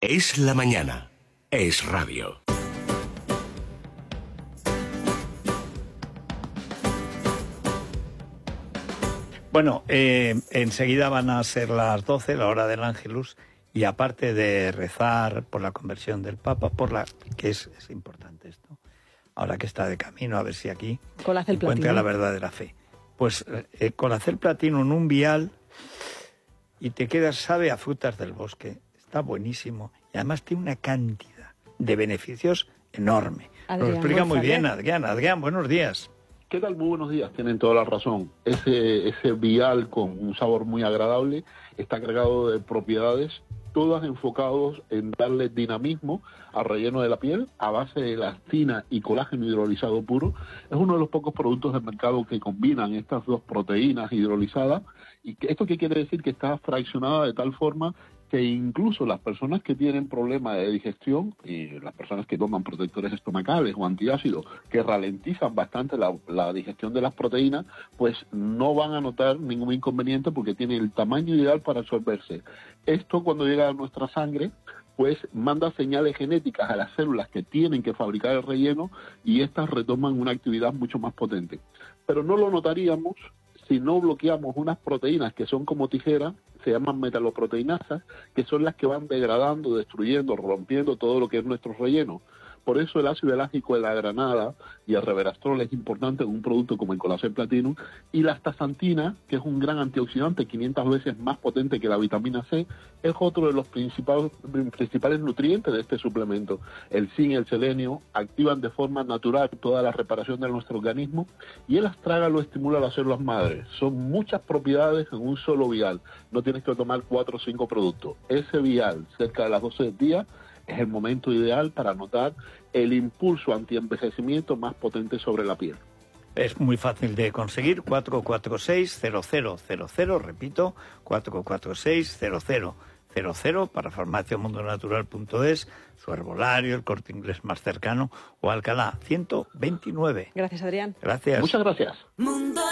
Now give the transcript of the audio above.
Es la mañana. Es radio. Bueno, enseguida van a ser las 12, la hora del Ángelus, y aparte de rezar por la conversión del Papa, que es importante esto, ahora que está de camino, a ver si aquí Colacel encuentra Platino. la verdadera fe. Pues Colacel Platino en un vial y te quedas, sabe a frutas del bosque, está buenísimo y además tiene una cantidad de beneficios enorme. Lo explica muy bien Adrián. Adrián, buenos días. ¿Qué tal? Muy buenos días, tienen toda la razón. Ese vial con un sabor muy agradable está cargado de propiedades, todas enfocados en darle dinamismo al relleno de la piel a base de elastina y colágeno hidrolizado puro. Es uno de los pocos productos del mercado que combinan estas dos proteínas hidrolizadas. ¿Y esto qué quiere decir? Que está fraccionada de tal forma que incluso las personas que tienen problemas de digestión y las personas que toman protectores estomacales o antiácidos que ralentizan bastante la digestión de las proteínas, pues no van a notar ningún inconveniente porque tiene el tamaño ideal para absorberse. Esto, cuando llega a nuestra sangre, pues manda señales genéticas a las células que tienen que fabricar el relleno y estas retoman una actividad mucho más potente. Pero no lo notaríamos si no bloqueamos unas proteínas que son como tijeras, se llaman metaloproteinasas, que son las que van degradando, destruyendo, rompiendo todo lo que es nuestro relleno. Por eso el ácido elágico de la granada y el resveratrol es importante en un producto como el Colacel Platinum, y la astaxantina, que es un gran antioxidante, 500 veces más potente que la vitamina C, es otro de los principales nutrientes de este suplemento. El zinc y el selenio activan de forma natural toda la reparación de nuestro organismo y el astrágalo estimula las células madres. Son muchas propiedades en un solo vial. No tienes que tomar 4 o 5 productos. Ese vial, cerca de las 12 del día, es el momento ideal para notar el impulso antienvejecimiento más potente sobre la piel. Es muy fácil de conseguir, 446-0000, repito, 446-0000 para farmaciamundonatural.es, su herbolario, el Corte Inglés más cercano o Alcalá 129. Gracias, Adrián. Gracias. Muchas gracias.